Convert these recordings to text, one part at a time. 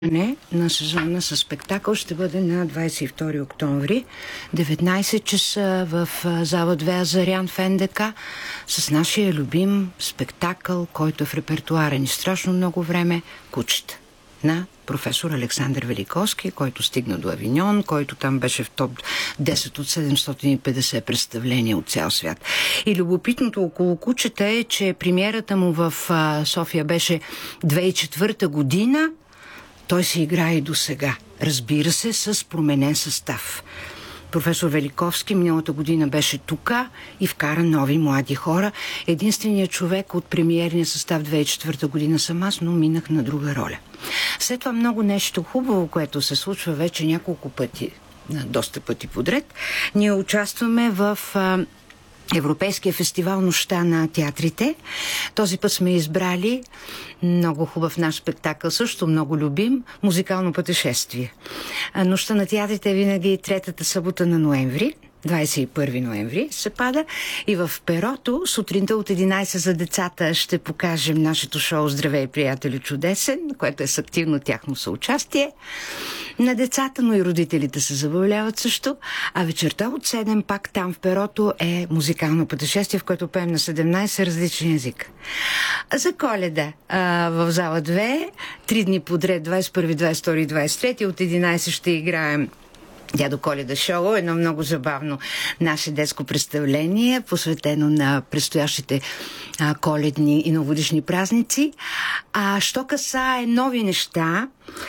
на сезона със спектакъл ще бъде на 22 октомври, 19 часа в зала 2 Азарян в НДК с нашия любим спектакъл, който е в репертуара ни страшно много време, Кучета на професор Александър Великовски, който стигна до Авиньон, който там беше в топ 10 от 750 представления от цял свят. И любопитното около Кучета е, че премиерата му в София беше 2004 година. Той се играе и до сега. Разбира се, с променен състав. Професор Великовски миналата година беше тук и вкара нови млади хора. Единственият човек от премиерния състав 2004 година съм аз, но минах на друга роля. След това много нещо хубаво, което се случва вече няколко пъти, доста пъти подред. Ние участваме в Европейския фестивал Нощта на театрите. Този път сме избрали много хубав наш спектакъл, също много любим, музикално пътешествие. Нощта на театрите е винаги третата събота на ноември. 21 ноември се пада и в Перото сутринта от 11 за децата ще покажем нашето шоу "Здравей, приятели, чудесен", което е с активно тяхно съучастие на децата, но и родителите се забавляват също. А вечерта от 7 пак там в Перото е музикално пътешествие, в което пеем на 17 различни езика. За Коледа в зала 2 3 дни подред, 21, 22 и 23 от 11 ще играем Дядо Коледа шоу, едно много забавно наше детско представление, посветено на предстоящите коледни и новогодишни празници. Що касае нови неща,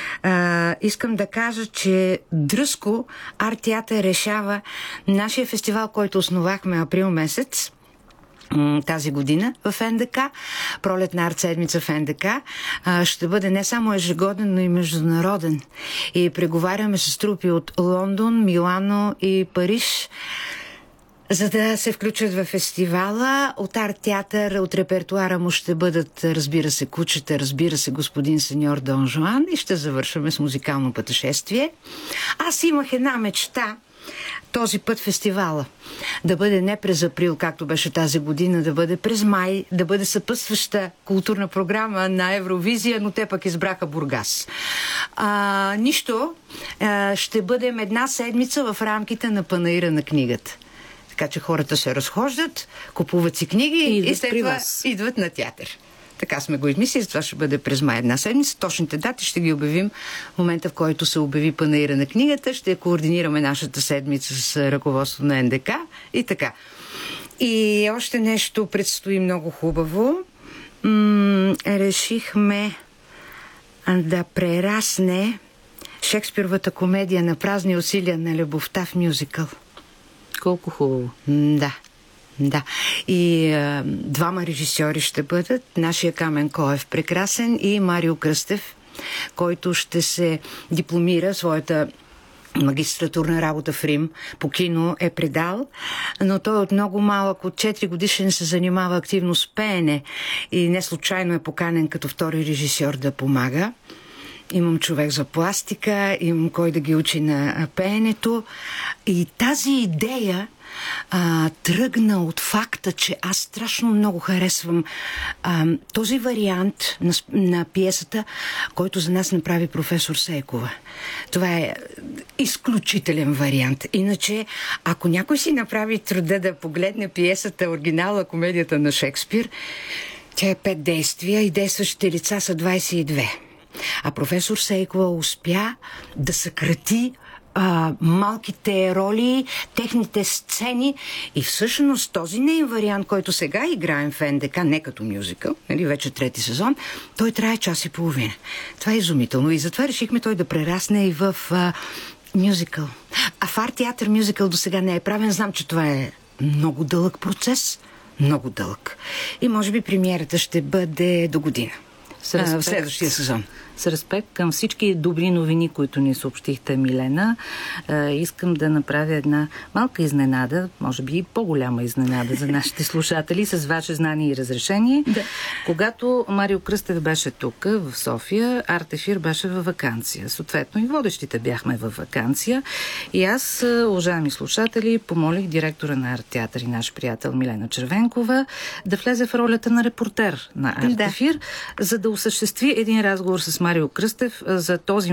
искам да кажа, че дръзко Арт-театър решава нашия фестивал, който основахме април месец тази година в НДК, пролетна арт-седмица в НДК, ще бъде не само ежегоден, но и международен. И преговаряме с трупи от Лондон, Милано и Париж, за да се включат в фестивала. От Арт-театър, от репертуара му ще бъдат, разбира се, Кучета, разбира се, Господин сеньор Дон Жуан и ще завършваме с музикално пътешествие. Аз имах една мечта този път фестивала да бъде не през април, както беше тази година, да бъде през май, да бъде съпътстваща културна програма на Евровизия, но те пък избраха Бургас. Нищо, ще бъдем една седмица в рамките на панаира на книгата. Така че хората се разхождат, купуват си книги и след това идват на театър. Така сме го измислили, това ще бъде през май една седмица. Точните дати ще ги обявим в момента, в който се обяви панаира на книгата. Ще координираме нашата седмица с ръководство на НДК и така. И още нещо предстои много хубаво. Решихме да прерасне Шекспировата комедия на празни усилия на любовта в мюзикъл. Колко хубаво. Да. И двама режисьори ще бъдат. Нашия Камен Коев прекрасен и Марио Кръстев, който ще се дипломира своята магистратурна работа в Рим. По кино е предал, но той от много малък, от 4 годишен се занимава активно с пеене и не случайно е поканен като втори режисьор да помага. Имам човек за пластика, имам кой да ги учи на пеенето. И тази идея тръгна от факта, че аз страшно много харесвам този вариант на пиесата, който за нас направи професор Сейкова. Това е изключителен вариант. Иначе, ако някой си направи труда да погледне пиесата, оригинала, комедията на Шекспир, тя е 5 действия и действащите лица са 22. А професор Сейкова успя да съкрати малките роли, техните сцени и всъщност този неин вариант, който сега играем в НДК, не като мюзикъл, нали, вече 3-ти сезон, той трае час и половина. Това е изумително и затова решихме той да прерасне и в мюзикъл. А в Арт-театър мюзикъл до сега не е правен. Знам, че това е много дълъг процес, много дълъг. И може би премиерата ще бъде до година. В следващия сезон. С респект към всички добри новини, които ни съобщихте, Милена, искам да направя една малка изненада, може би и по-голяма изненада за нашите слушатели, с ваше знание и разрешение. Да. Когато Марио Кръстев беше тук, в София, Арт-ефир беше във ваканция. Съответно и водещите бяхме във ваканция. И аз, уважаеми слушатели, помолих директора на Арт-театър и наш приятел Милена Червенкова да влезе в ролята на репортер на Арт-ефир, за да осъществи един разговор с Марио Кръстев за този